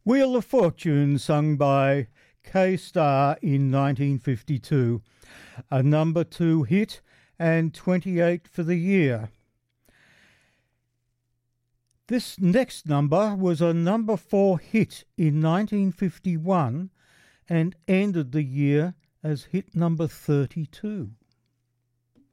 Wheel of Fortune, sung by K-Star in 1952, a number 2 hit and 28 for the year. This next number was a number 4 hit in 1951 and ended the year as hit number 32.